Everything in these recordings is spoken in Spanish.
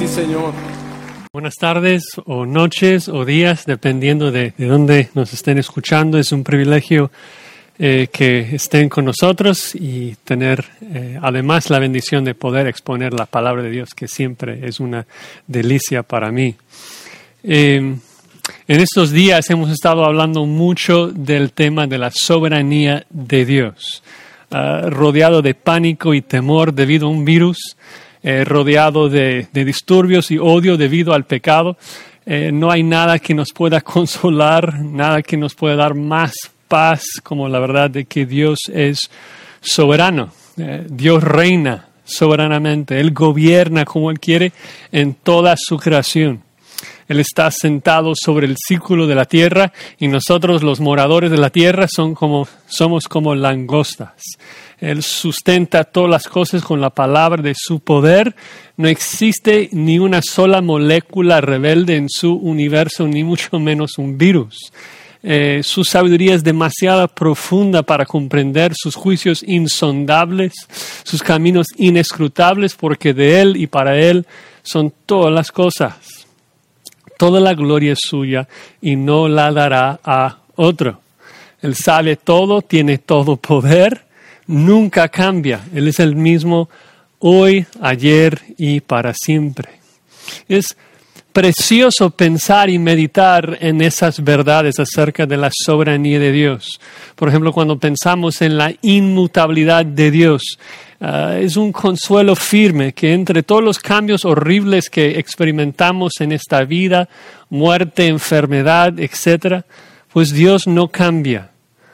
Sí, Señor. Buenas tardes o noches o días, dependiendo de dónde nos estén escuchando. Es un privilegio que estén con nosotros y tener además la bendición de poder exponer la palabra de Dios, que siempre es una delicia para mí. En estos días hemos estado hablando mucho del tema de la soberanía de Dios, rodeado de pánico y temor debido a un virus, rodeado de disturbios y odio debido al pecado. No hay nada que nos pueda consolar, nada que nos pueda dar más paz como la verdad de que Dios es soberano. Dios reina soberanamente, Él gobierna como Él quiere en toda su creación. Él está sentado sobre el círculo de la tierra y nosotros, los moradores de la tierra, somos como langostas. Él sustenta todas las cosas con la palabra de su poder. No existe ni una sola molécula rebelde en su universo, ni mucho menos un virus. Su sabiduría es demasiado profunda para comprender sus juicios insondables, sus caminos inescrutables, porque de Él y para Él son todas las cosas. Toda la gloria es suya y no la dará a otro. Él sabe todo, tiene todo poder, nunca cambia. Él es el mismo hoy, ayer y para siempre. Es precioso pensar y meditar en esas verdades acerca de la soberanía de Dios. Por ejemplo, cuando pensamos en la inmutabilidad de Dios, es un consuelo firme que entre todos los cambios horribles que experimentamos en esta vida, muerte, enfermedad, etc., pues Dios no cambia.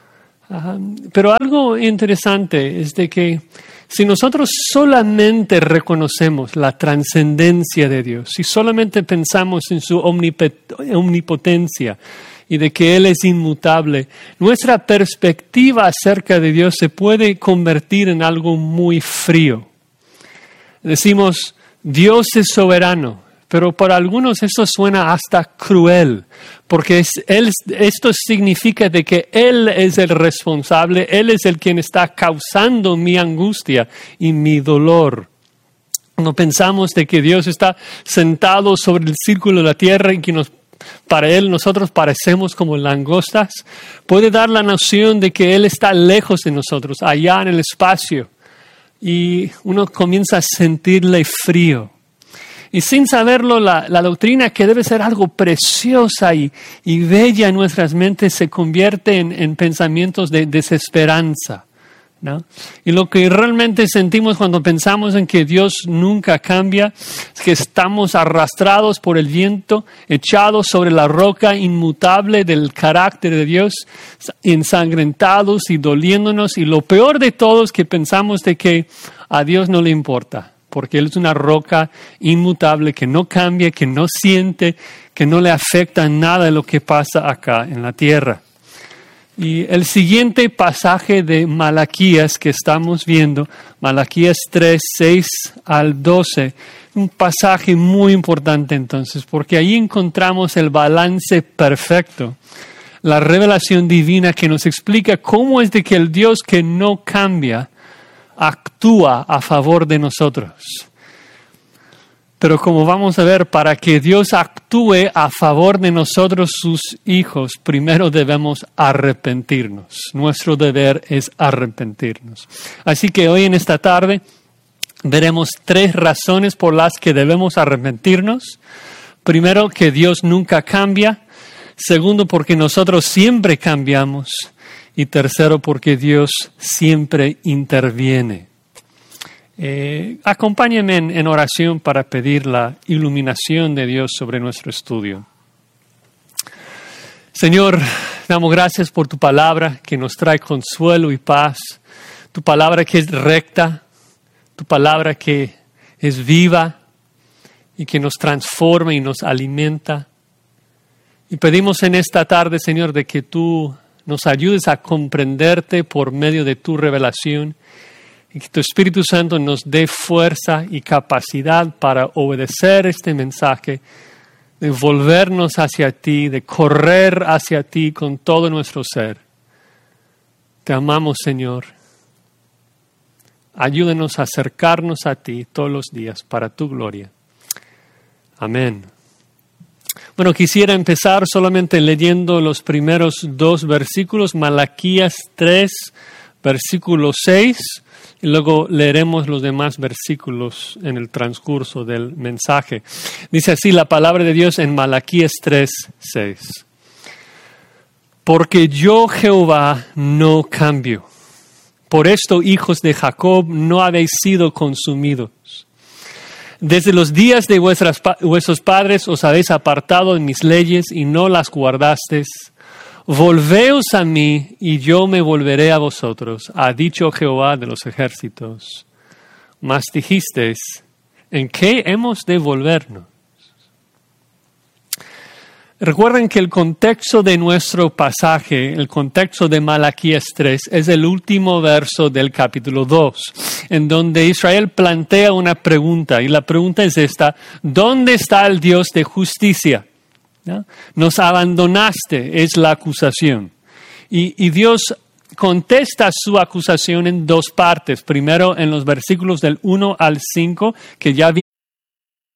Pero algo interesante es de que si nosotros solamente reconocemos la trascendencia de Dios, si solamente pensamos en su omnipotencia y de que Él es inmutable, nuestra perspectiva acerca de Dios se puede convertir en algo muy frío. Decimos, Dios es soberano, pero para algunos eso suena hasta cruel, porque esto significa de que Él es el responsable, Él es el quien está causando mi angustia y mi dolor. Cuando pensamos de que Dios está sentado sobre el círculo de la tierra y que para Él nosotros parecemos como langostas, puede dar la noción de que Él está lejos de nosotros, allá en el espacio, y uno comienza a sentirle frío. Y sin saberlo, la doctrina que debe ser algo preciosa y bella en nuestras mentes se convierte en pensamientos de desesperanza, ¿no? Y lo que realmente sentimos cuando pensamos en que Dios nunca cambia es que estamos arrastrados por el viento, echados sobre la roca inmutable del carácter de Dios, ensangrentados y doliéndonos. Y lo peor de todo es que pensamos de que a Dios no le importa, porque Él es una roca inmutable que no cambia, que no siente, que no le afecta nada de lo que pasa acá en la tierra. Y el siguiente pasaje de Malaquías que estamos viendo, Malaquías 3, 6 al 12, un pasaje muy importante entonces, porque ahí encontramos el balance perfecto, la revelación divina que nos explica cómo es de que el Dios que no cambia actúa a favor de nosotros. Pero como vamos a ver, para que Dios actúe a favor de nosotros, sus hijos, primero debemos arrepentirnos. Nuestro deber es arrepentirnos. Así que hoy en esta tarde veremos 3 razones por las que debemos arrepentirnos. Primero, que Dios nunca cambia. Segundo, porque nosotros siempre cambiamos. Y tercero, porque Dios siempre interviene. Acompáñenme en oración para pedir la iluminación de Dios sobre nuestro estudio. Señor, damos gracias por tu palabra que nos trae consuelo y paz. Tu palabra que es recta, tu palabra que es viva y que nos transforma y nos alimenta. Y pedimos en esta tarde, Señor, de que tú nos ayudes a comprenderte por medio de tu revelación y que tu Espíritu Santo nos dé fuerza y capacidad para obedecer este mensaje, de volvernos hacia ti, de correr hacia ti con todo nuestro ser. Te amamos, Señor. Ayúdanos a acercarnos a ti todos los días para tu gloria. Amén. Bueno, quisiera empezar solamente leyendo los primeros 2 versículos, Malaquías 3, versículo 6, y luego leeremos los demás versículos en el transcurso del mensaje. Dice así la palabra de Dios en Malaquías 3, 6. Porque yo, Jehová, no cambio. Por esto, hijos de Jacob, no habéis sido consumidos. Desde los días de vuestros padres os habéis apartado de mis leyes y no las guardasteis. Volveos a mí y yo me volveré a vosotros, ha dicho Jehová de los ejércitos. Mas dijisteis, ¿en qué hemos de volvernos? Recuerden que el contexto de nuestro pasaje, el contexto de Malaquías 3, es el último verso del capítulo 2, en donde Israel plantea una pregunta, y la pregunta es esta: ¿dónde está el Dios de justicia? ¿No? Nos abandonaste, es la acusación. Y Dios contesta su acusación en 2 partes. Primero, en los versículos del 1 al 5, que ya